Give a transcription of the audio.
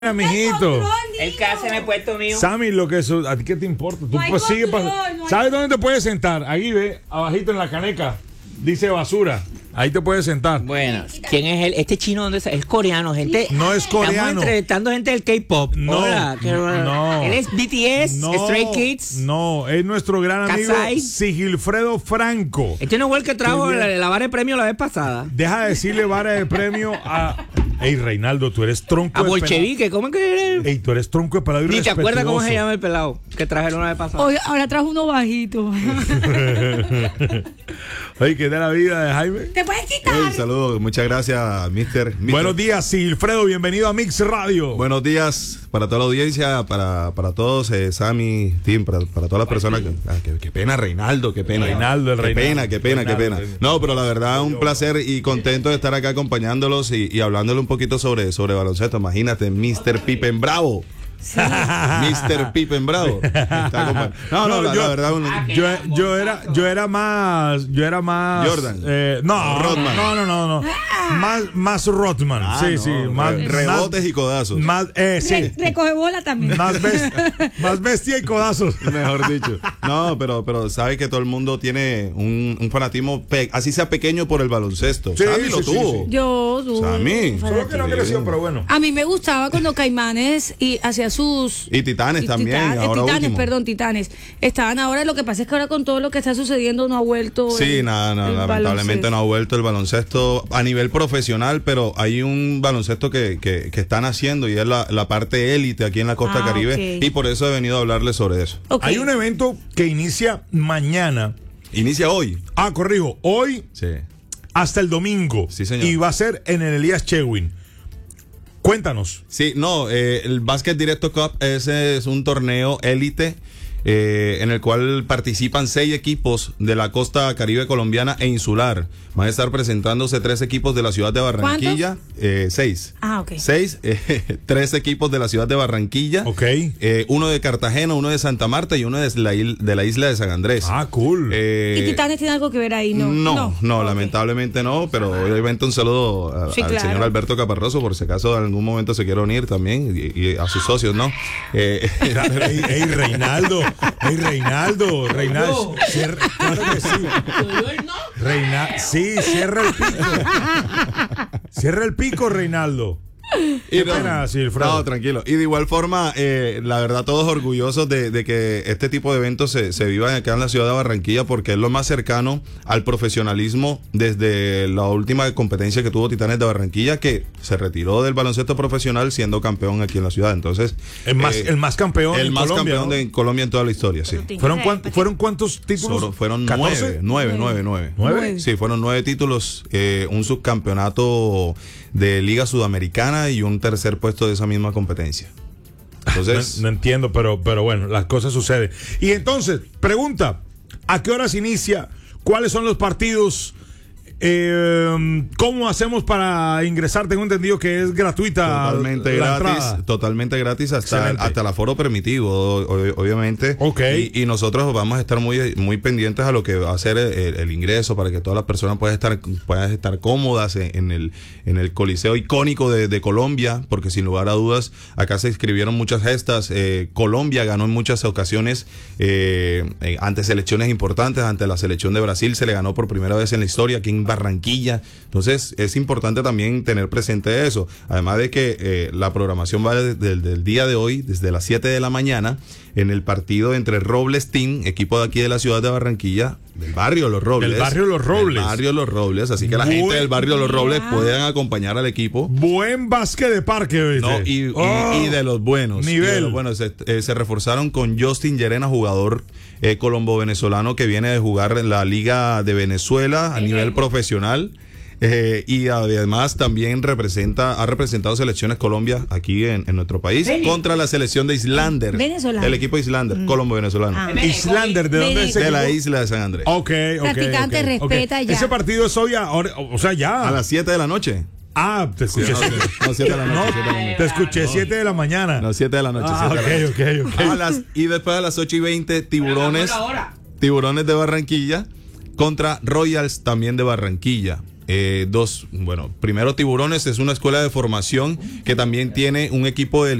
Mijito. El que hace en el puesto mío. Sammy, lo que eso, ¿a ti qué te importa? Tú No hay pues sigue control, pasando. no hay- ¿Sabes dónde te puedes sentar? Ahí ve, abajito en la caneca. Dice basura. Ahí te puedes sentar. Bueno, ¿quién es él? Este chino, ¿dónde está? Es coreano, gente. No es Estamos coreano. entrevistando gente del K-pop. No, Hola, no. Él es BTS, No, Stray Kids. no, es nuestro gran amigo Kasai. Sigilfredo Franco. Este no fue el que trajo Qué bien. la vara de premio la vez pasada. Deja de decirle vara de premio a. Ey, Reinaldo, tú eres tronco A de bolchevique, ¿cómo es que pelado. Ey, tú eres tronco de pelado y Ni te acuerdas cómo se respetuoso. llama el pelado que trajeron la vez pasada. Hoy, ahora trajo uno bajito. Oye, ¿qué tal la vida de Jaime? ¿Te puedes quitar? Hey, saludos, muchas gracias, Mister. Buenos días, Sigilfredo, bienvenido a Mix Radio. Buenos días para toda la audiencia, para todos, Sammy, Tim, para todas las personas. Qué pena, Reinaldo, qué pena. Reinaldo, el qué Reinaldo. pena, qué pena, qué pena. Reinaldo. No, pero la verdad, un placer y contento de estar acá acompañándolos y hablándole un poquito sobre baloncesto. Imagínate, Mr. Pippen Bravo. Mr. Pippen Bravo. No, la verdad. Yo era más Jordan. No, Rodman. no. Más Rodman. Sí, no, más rebotes y codazos. Más, sí. Recoge bola también. Más bestia y codazos. Mejor dicho. No, pero sabes que todo el mundo tiene un fanatismo, así sea pequeño, por el baloncesto. Sí, Sammy sí, lo sí, tuvo. sí. Yo, Sammy. Solo que no creció, pero bueno. a mí me gustaba cuando Caimanes y hacía sus... Y Titanes también, ahora Titanes, último. perdón, Titanes. Estaban ahora, lo que pasa es que ahora con todo lo que está sucediendo no ha vuelto. Sí, nada, el lamentablemente baloncesto. no ha vuelto el baloncesto a nivel profesional, pero hay un baloncesto que están haciendo y es la parte élite aquí en la costa Caribe, ok. y por eso he venido a hablarles sobre eso. Ok. Hay un evento que inicia mañana. Inicia hoy. Corrijo, hoy Sí. hasta el domingo. Sí, señor. Y va a ser en el Elías Chewin. Cuéntanos. Sí, no, el Basket Directo Cup ese es un torneo élite en el cual participan 6 equipos de la costa caribe colombiana e insular. Van a estar presentándose 3 equipos de la ciudad de Barranquilla. 6. Ah, ok. 6, 3 equipos de la ciudad de Barranquilla. Ok. Uno de Cartagena, uno de Santa Marta y uno de la isla de San Andrés. Cool. ¿Y Titanes tiene algo que ver ahí? No, No, Ok. lamentablemente no, pero obviamente un saludo Sí, al claro. señor Alberto Caparroso, por si acaso en algún momento se quiere unir también, y a sus socios, ¿no? Ey, Reinaldo. Claro que sí. Sí, cierra el pico. Cierra el pico, Reinaldo. Y pena, Silfredo. no, tranquilo. Y de igual forma, la verdad, todos orgullosos de que este tipo de eventos se vivan acá en la ciudad de Barranquilla, porque es lo más cercano al profesionalismo desde la última competencia que tuvo Titanes de Barranquilla, que se retiró del baloncesto profesional siendo campeón aquí en la ciudad. Entonces, El más campeón el en más Colombia, campeón ¿no? de Colombia en toda la historia, sí. ¿Fueron cuántos títulos? Solo fueron 14. 9. ¿9? Sí, fueron 9 títulos, un subcampeonato de Liga Sudamericana y un tercer puesto de esa misma competencia. Entonces, No entiendo, pero bueno, las cosas suceden. Y entonces, pregunta, ¿a qué horas inicia? ¿Cuáles son los partidos? ¿Cómo hacemos para ingresar? Tengo entendido que es gratuita totalmente la gratis, entrada. totalmente gratis hasta Excelente. el aforo permitido, obviamente. Ok. Y nosotros vamos a estar muy pendientes a lo que va a ser el ingreso, para que todas las personas puedan estar cómodas en el Coliseo icónico de Colombia, porque sin lugar a dudas acá se inscribieron muchas gestas. Colombia ganó en muchas ocasiones ante selecciones importantes. Ante la selección de Brasil se le ganó por primera vez en la historia aquí en Barranquilla. Entonces es importante también tener presente eso, además de que la programación va desde el día de hoy, desde las 7 de la mañana, en el partido entre Robles Team, equipo de aquí de la ciudad de Barranquilla, del barrio Los Robles. Del barrio Los Robles. Del barrio Los Robles, así que la gente del barrio Los Robles puedan acompañar al equipo. Buen básquet de parque, ¿viste? No, y de los buenos. Nivel. Y de los buenos. Se reforzaron con Justin Llerena, jugador colombo-venezolano que viene de jugar en la Liga de Venezuela a nivel profesional. Y además también ha representado selecciones Colombia aquí en nuestro país contra la selección de Islanders. Venezolano. El equipo Islander, colombo-venezolano. Islander, ¿de dónde es ese De la equipo? isla de San Andrés. Ok. Practicante, respeta ya. Ese partido es hoy, ahora, o sea, ya. A las 7 de la noche. Te escuché. No, 7 de la noche. 7 de la noche. Te escuché 7 de la mañana. No, 7 de la noche. 7 de la noche. Ok. Y después a las 8:20, Tiburones de Barranquilla contra Royals también de Barranquilla. Primero Tiburones es una escuela de formación que también tiene un equipo de